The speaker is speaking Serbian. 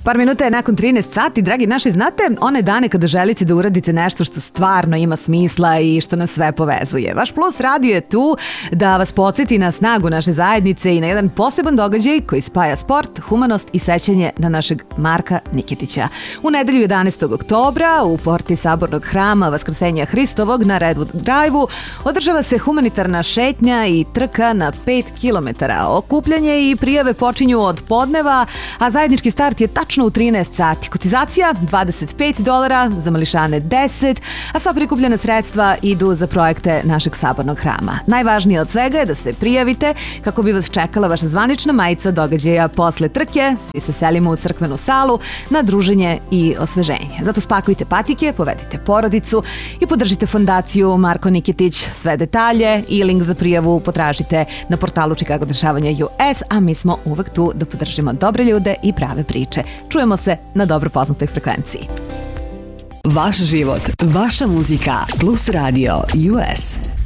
Par minuta je nakon 13 sati. Dragi naši, znate one dane kada želite da uradite nešto što stvarno ima smisla i što nas sve povezuje. Vaš Plus radio je tu da vas podsjeti na snagu naše zajednice i na jedan poseban događaj koji spaja sport, humanost i sećanje na našeg Marka Nikitića. U nedelju 11. oktobra u porti Sabornog hrama Vaskrsenja Hristovog na Redwood Drive-u održava se humanitarna šetnja i trka na 5 km. Okupljanje i prijave počinju od podneva, a zajednički start je tačno u 13 sati. Kotizacija $25, za mališane 10, a sva prikupljena sredstva idu za projekte našeg Sabornog hrama. Najvažnije od svega je da se prijavite kako bi vas čekala vaša zvanična majica događaja posle trke. Svi se selimo u crkvenu salu na druženje i osveženje. Zato spakujte patike, povedite porodicu i podržite fondaciju Marko Nikitić. Sve detalje i link za prijavu potražite na portalu Chicago dešavanja US, a mi smo uvek tu da podržimo dobre ljude i prave priče. Čujemo se na dobro poznatoj frekvenciji. Vaš život, vaša muzika, Plus Radio US.